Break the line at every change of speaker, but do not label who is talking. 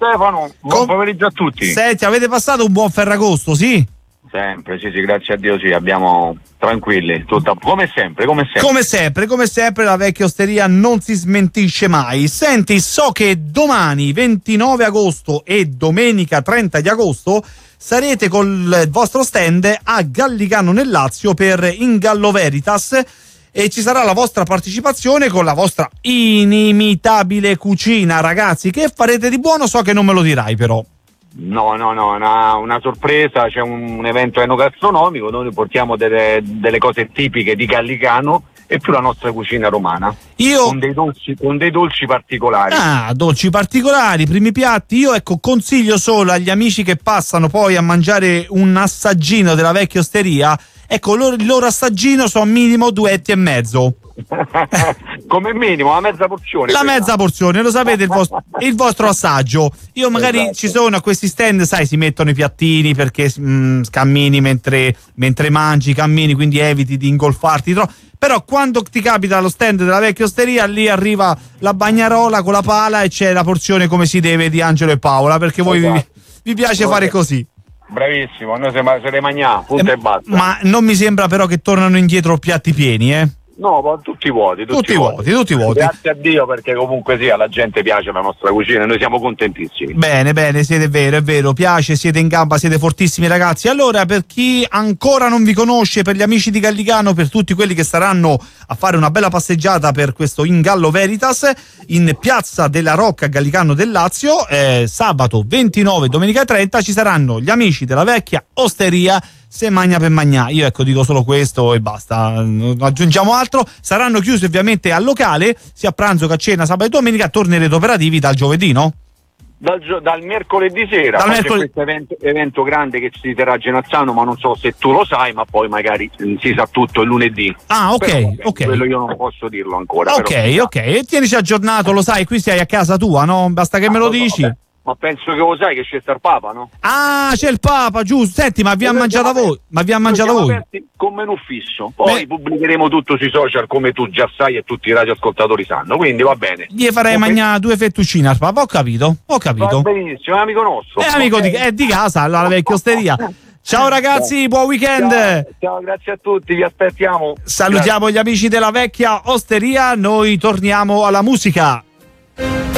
Stefano, buon pomeriggio a tutti.
Senti, avete passato un buon Ferragosto, sì?
Sempre, sì, grazie a Dio, sì, abbiamo tranquilli, come sempre.
Come sempre la vecchia osteria non si smentisce mai. Senti, so che domani 29 agosto e domenica 30 di agosto sarete col vostro stand a Gallicano nel Lazio per Ingallo Veritas e ci sarà la vostra partecipazione con la vostra inimitabile cucina. Ragazzi, che farete di buono? So che non me lo dirai però.
No, una sorpresa, c'è un evento enogastronomico, noi portiamo delle cose tipiche di Gallicano e più la nostra cucina romana. Con dei dolci particolari.
Ah, dolci particolari, primi piatti. Io consiglio solo agli amici che passano poi a mangiare un assaggino della vecchia osteria, il loro assaggino sono minimo 2 etti e mezzo.
Come minimo la mezza porzione.
Mezza porzione, lo sapete, il vostro assaggio. Io magari
esatto.
Ci sono a questi stand, sai, si mettono i piattini perché cammini mentre mangi, cammini, quindi eviti di ingolfarti troppo. Però quando ti capita allo stand della vecchia osteria, lì arriva la bagnarola con la pala e c'è la porzione come si deve di Angelo e Paola, perché voi vi piace fare così.
Bravissimo, noi se le mangiamo, punto e basta.
Ma non mi sembra però che tornano indietro piatti pieni,
No, tutti vuoti. Grazie a Dio, perché comunque sia, alla gente piace la nostra cucina e noi siamo contentissimi.
Bene, siete è vero, piace, siete in gamba, siete fortissimi ragazzi. Allora, per chi ancora non vi conosce, per gli amici di Gallicano, per tutti quelli che staranno a fare una bella passeggiata per questo Ingallo Veritas in Piazza della Rocca a Gallicano del Lazio, sabato 29 domenica 30 ci saranno gli amici della vecchia osteria Se Magna per Magnà. Io diko solo questo e basta, non aggiungiamo altro. Saranno chiusi ovviamente al locale sia a pranzo che a cena sabato e domenica. Tornerete operativi dal giovedì, no?
Dal mercoledì sera. C'è questo evento grande che si terrà a Genazzano, ma non so se tu lo sai, ma poi magari si sa tutto il lunedì.
Ah, ok.
Quello io non posso dirlo ancora.
Ok, e tienici aggiornato, lo sai, qui sei a casa tua, no? Basta che me lo dici.
Vabbè. Ma penso che lo sai che c'è il Papa, no?
Ah, c'è il Papa, giusto. Senti, ma vi ha mangiato voi?
Con menù fisso. Poi pubblicheremo tutto sui social, come tu già sai e tutti i radioascoltatori sanno. Quindi va bene.
Gli farei mangiare 2 fettuccine al Papa, ho capito.
Va benissimo, è amico nostro.
È amico di casa, alla vecchia osteria. Ciao ragazzi, buon weekend.
Ciao, grazie a tutti, vi aspettiamo.
Salutiamo gli amici della vecchia osteria, noi torniamo alla musica.